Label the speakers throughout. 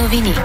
Speaker 1: новини.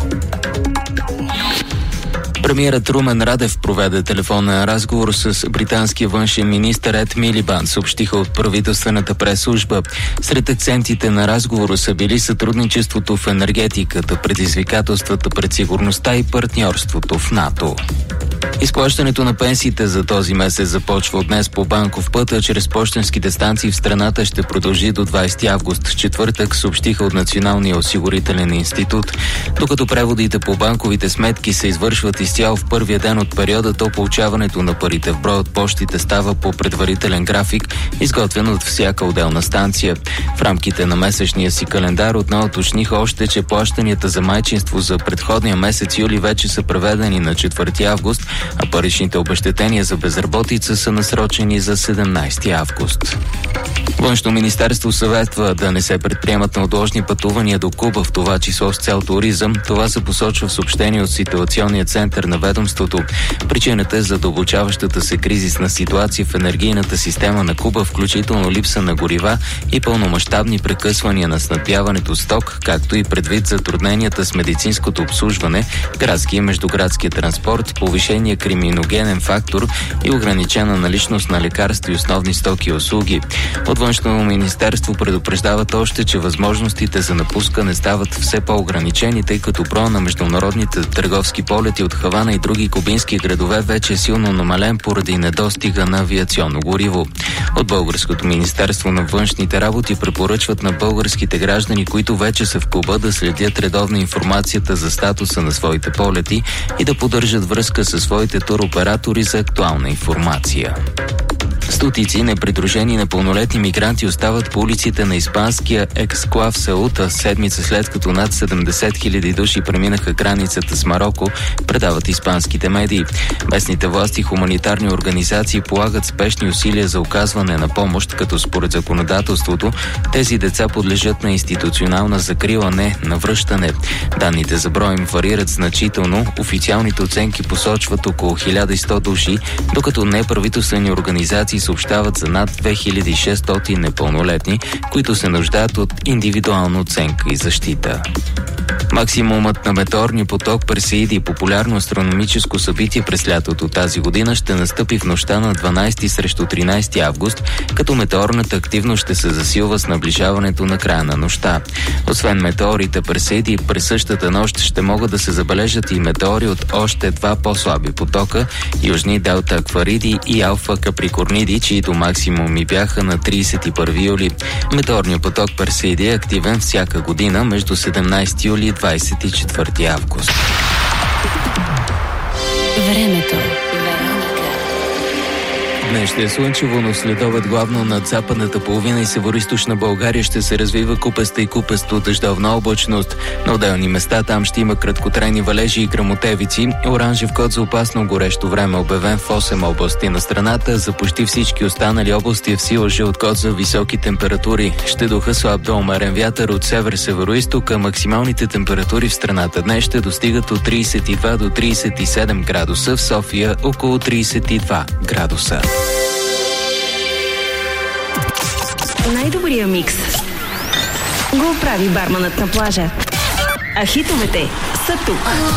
Speaker 2: Премиерът Румен Радев проведе телефонен разговор с британския външен министър Ед Милибанд, съобщиха от правителствената пресслужба. Сред акцентите на разговора са били сътрудничеството в енергетиката, предизвикателствата пред сигурността и партньорството в НАТО. Изплащането на пенсиите за този месец започва от днес по банков път, а чрез пощенските станции в страната ще продължи до 20 август. В четвъртък съобщиха от Националния осигурителен институт. Докато преводите по банковите сметки се извършват изцяло в първия ден от периода, то получаването на парите в брой от пощите става по предварителен график, изготвен от всяка отделна станция. В рамките на месечния си календар отново уточниха още, че плащанията за майчинство за предходния месец юли вече са преведени на 4 август, а паричните обезщетения за безработица са насрочени за 17 август. Външно министерство съветва да не се предприемат неотложни пътувания до Куба, в това число с цел туризъм. Това се посочва в съобщение от ситуационния център на ведомството. Причината е задълбочаващата се кризисна ситуация в енергийната система на Куба, включително липса на горива и пълномащабни прекъсвания на снабдяването с ток, както и предвид затрудненията с медицинското обслужване, градски и междуградския транспорт, повишения криминогенен фактор и ограничена наличност на лекарства и основни стоки и услуги. От Външно министерство предупреждават още, че възможностите за напускане стават все по-ограничени, тъй като броя на международните търговски полети от Хавана и други кубински градове вече е силно намален поради недостига на авиационно гориво. От Българското министерство на външните работи препоръчват на българските граждани, които вече са в Куба, да следят редовно информацията за статуса на своите полети и да поддържат връзка със своите туроператори за актуална информация. Стотици непридружени непълнолетни мигранти остават по улиците на испанския ексклав Сеута, седмица след като над 70 000 души преминаха границата с Мароко, предават испанските медии. Местните власти и хуманитарни организации полагат спешни усилия за оказване на помощ, като според законодателството тези деца подлежат на институционална закрила, не на връщане. Данните за броя им варират значително. Официалните оценки посочват около 1100 души, докато неправителствени организации съобщават за над 2600 непълнолетни, които се нуждаят от индивидуална оценка и защита. Максимумът на метеорния поток Персеиди, популярно астрономическо събитие през лятото тази година, ще настъпи в нощта на 12 срещу 13 август, като метеорната активност ще се засилва с наближаването на края на нощта. Освен метеорите Персеиди, през същата нощ ще могат да се забележат и метеори от още два по-слаби потока – Южни Делта Аквариди и Алфа Каприкорниди, чието максимуми бяха на 31 юли. Метеорният поток Персеиди е активен всяка година между 17 юли и 24 август.
Speaker 1: Времето.
Speaker 2: Днес ще е слънчево, но следобед главно над западната половина и североизточна България ще се развива купеста и купесто дъждовна облачност. На отделни места там ще има краткотрайни валежи и гръмотевици. Оранжев код за опасно горещо време обявен в 8 области на страната. За почти всички останали области е в сила жълт код за високи температури. Ще духа слаб до умерен вятър от север-североизток, а максималните температури в страната днес ще достигат от 32 до 37 градуса, в София около 32 градуса.
Speaker 1: Най-добрия микс го прави барманът на плажа. А хитовете са тук.